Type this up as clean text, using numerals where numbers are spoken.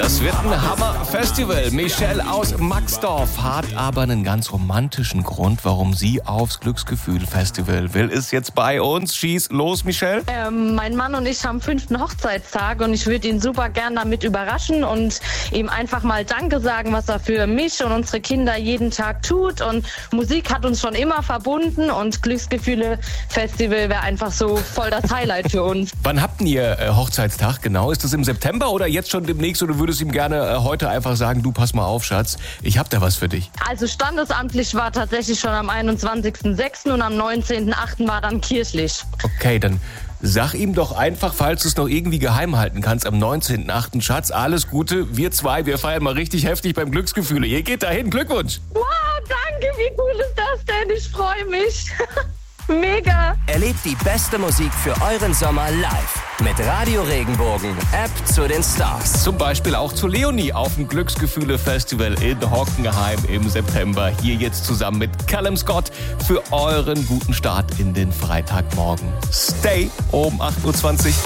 Das wird ein Hammer-Festival. Michelle aus Maxdorf hat aber einen ganz romantischen Grund, warum sie aufs Glücksgefühl-Festival will. Ist jetzt bei uns. Schieß los, Michelle. Mein Mann und ich haben 5. Hochzeitstag und ich würde ihn super gern damit überraschen und ihm einfach mal Danke sagen, was er für mich und unsere Kinder jeden Tag tut. Und Musik hat uns schon immer verbunden und Glücksgefühle-Festival wäre einfach so voll das Highlight für uns. Wann habt ihr Hochzeitstag genau? Ist das im September oder jetzt schon demnächst? Oder würdest du ihm gerne heute einfach sagen, du, pass mal auf, Schatz, ich hab da was für dich? Also standesamtlich war tatsächlich schon am 21.06. und am 19.08. war dann kirchlich. Okay, dann sag ihm doch einfach, falls du es noch irgendwie geheim halten kannst, am 19.08. Schatz, alles Gute, wir zwei, wir feiern mal richtig heftig beim Glücksgefühle. Ihr geht dahin, Glückwunsch! Wow, danke, wie cool ist das denn? Ich freue mich. Mega! Erlebt die beste Musik für euren Sommer live mit Radio Regenbogen, App zu den Stars. Zum Beispiel auch zu Leonie auf dem Glücksgefühle-Festival in Hockenheim im September. Hier jetzt zusammen mit Callum Scott für euren guten Start in den Freitagmorgen. Stay um 8.20 Uhr.